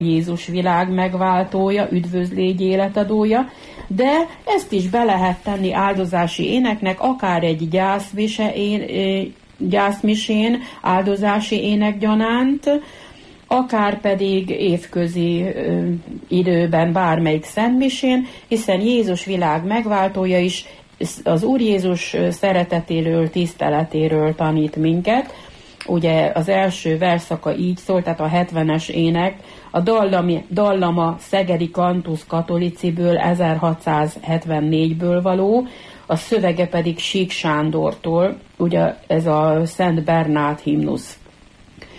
Jézus világ megváltója, üdvözlégy életadója, de ezt is be lehet tenni áldozási éneknek, akár egy gyászmisén, áldozási ének gyanánt, akár pedig évközi időben bármelyik szentmisén, hiszen Jézus világ megváltója is az Úr Jézus szeretetéről, tiszteletéről tanít minket. Ugye az első verszaka így szól, tehát a 70-es ének, a dallama Szegedi Cantus Catholiciből 1674-ből való, a szövege pedig Sík Sándortól, ugye ez a Szent Bernát himnusz.